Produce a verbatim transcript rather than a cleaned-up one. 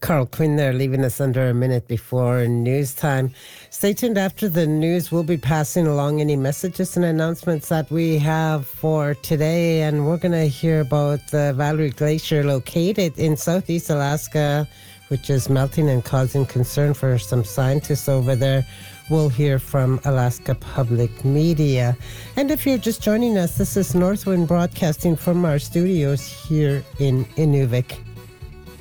Carl Quinn there, leaving us under a minute before news time. Stay tuned after the news. We'll be passing along any messages and announcements that we have for today, and we're going to hear about the Valerie Glacier located in southeast Alaska, which is melting and causing concern for some scientists over there. We'll hear from Alaska Public Media. And if you're just joining us, this is Northwind broadcasting from our studios here in Inuvik.